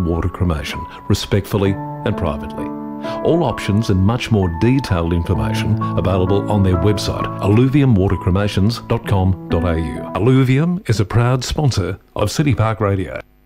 water cremation, respectfully and privately. All options and much more detailed information available on their website, alluviumwatercremations.com.au. Alluvium is a proud sponsor of City Park Radio.